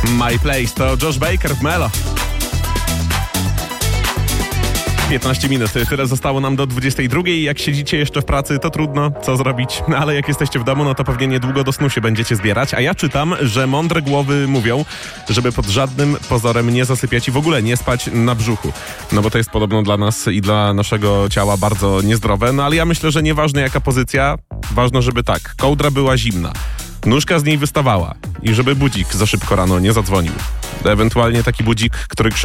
My Place to Josh Baker w Melo. 15 minut, tyle zostało nam do 22. Jak siedzicie jeszcze w pracy, to trudno, co zrobić. Ale jak jesteście w domu, no to pewnie niedługo do snu się będziecie zbierać. A ja czytam, że mądre głowy mówią, żeby pod żadnym pozorem nie zasypiać i w ogóle nie spać na brzuchu. No bo to jest podobno dla nas i dla naszego ciała bardzo niezdrowe. No ale ja myślę, że nieważne jaka pozycja, ważne, żeby tak, kołdra była zimna, nóżka z niej wystawała i żeby budzik za szybko rano nie zadzwonił. Ewentualnie taki budzik, który krzyczy